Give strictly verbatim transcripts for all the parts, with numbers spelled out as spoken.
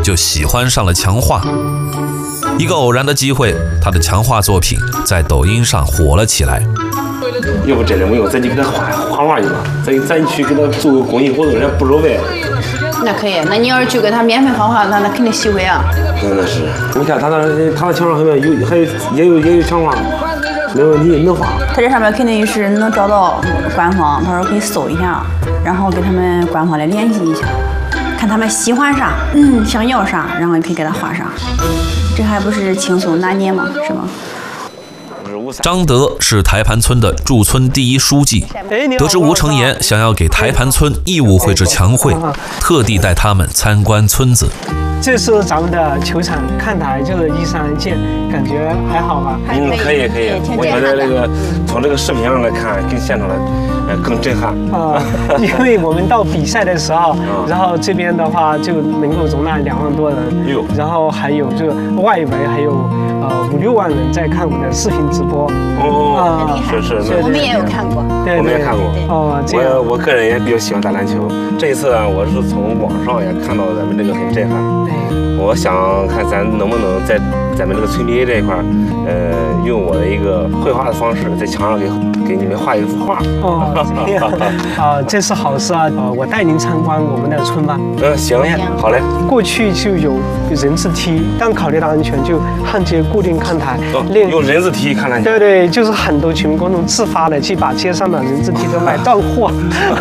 就喜欢上了强化。一个偶然的机会，他的强化作品在抖音上火了起来。 要不这人没有，咱就给他画画画去吧，咱咱去给他做个公益活动，人家不收费。 那可以，那你要是去给他免费画画，那那肯定喜欢啊。 那那是，你看他那他那墙上后面有还有也有也有墙画，没问题，能画。 他这上面肯定是能找到官方，到时候可以搜一下，然后跟他们官方来联系一下，看他们喜欢啥，嗯，想要啥，然后你可以给他画啥，这还不是轻松拿捏吗？是吗？ 张德是台盘村的驻村第一书记，得知吴成岩想要给台盘村义务绘制墙绘，特地带他们参观村子。 这是咱们的球场看台，就是一山见，感觉还好吧？ 嗯，可以可以，我觉得这个从这个视频上来看，跟现场来呃更震撼啊、呃！因为我们到比赛的时候，然后这边的话就能够容纳两万多人，然后还有这个外围还有呃五六万人在看我们的视频直播。 哦，啊、是是， 我们也有看过， 对我们也看过。 哦， 我我个人也比较喜欢打篮球，这一次我是从网上也看到咱们这个很震撼。我想看咱能不能在咱们这个村 B A 这一块，呃，用我的一个绘画的方式，在墙上给给你们画一幅画。 哦，这样啊，这是好事啊！呃，我带您参观我们的村吧。 嗯，行，好嘞。 过去就有人字梯，但考虑到安全，就焊接固定看台。 哦，用人字梯看台。 对对，就是很多群民公众自发的去把街上的人字梯都买断货。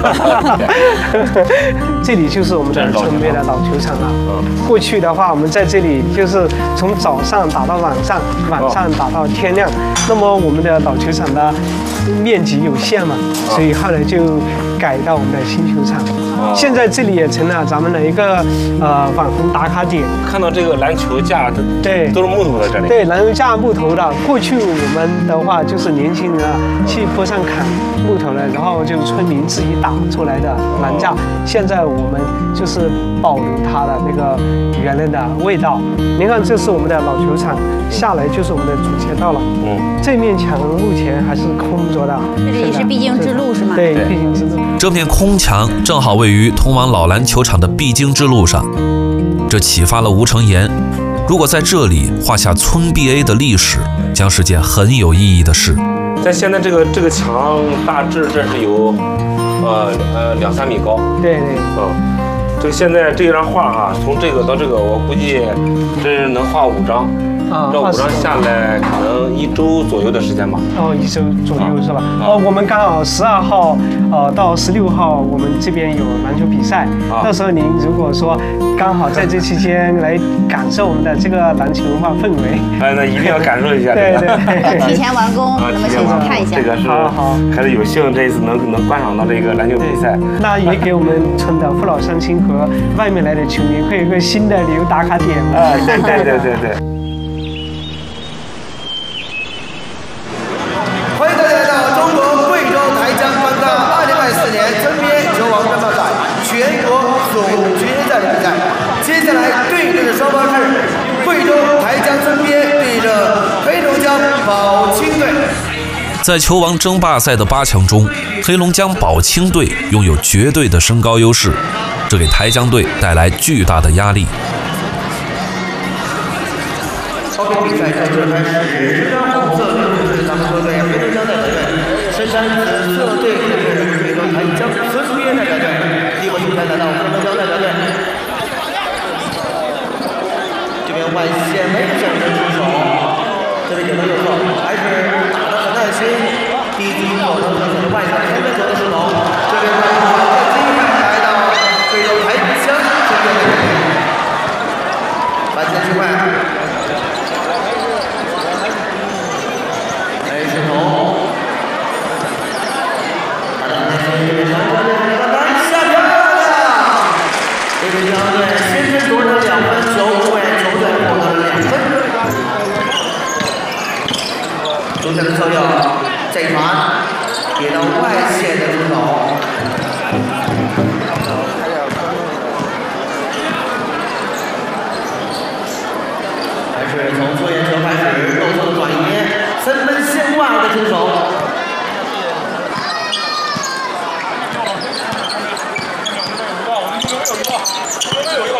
这里就是我们的村边的老球场了。过去的话，我们在这里就是从早上打到晚上，晚上打到天亮。那么我们的老球场的面积有限嘛，所以后来就改到我们的新球场。现在这里也成了咱们的一个呃网红打卡点。 看到这个篮球架， 对， 都是木头的这里。 对，篮球架木头的。过去我们的话就是年轻人啊去坡上砍木头的，然后就村民自己打出来的篮架。现在我们就是保留它的那个原来的味道。您看，这是我们的老球场，下来就是我们的主街道了。嗯，这面墙目前还是空着的。 这里是必经之路是吗？ 对，必经之路。 这片空墙正好位于通往老篮球场的必经之路上，这启发了吴成岩，如果在这里画下村 B A 的历史，将是件很有意义的事。 在现在这个这个墙大致这是有呃呃两三米高。 对对。 嗯。这个现在这张画啊，从这个到这个，我估计这能画五张。啊，这五张下来可能一周左右的时间吧。 哦，一周左右是吧？哦，我们刚好十二号，呃，到十六号，我们这边有篮球比赛。到时候您如果说刚好在这期间来感受我们的这个篮球文化氛围， 哎，那一定要感受一下。 对对对， 提前完工，那么现在看一下。 这个是好好，还是有幸这一次能能观赏到这个篮球比赛。 那也给我们村的父老乡亲和外面来的球迷，会有一个新的旅游打卡点。 哎，对对对对对。 欢迎大家来到中国贵州台江颁发二零二四年村边球王争霸赛全国总决赛的比赛。接下来对阵的双方是贵州台江村边对着黑龙江宝清队。 在球王争霸赛的八强中，黑龙江宝清队拥有绝对的身高优势，这给台江队带来巨大的压力。 比赛正式开始，红色队是咱们球队黑龙江代表队，深山紫色队是贵州台江村边代表队。第五球赛来到黑龙江代表队，这边外线没选择出手，这里有没有错？还是打得很耐心。第一局我们选择外线三分球的出手，这边的机会来到贵州台江村边代表队，完全机会。中间的侧右，这一传给到外线的出手，还是从侧沿球开始，右侧转移，三分线外的出手。有一个，有一个，有一个。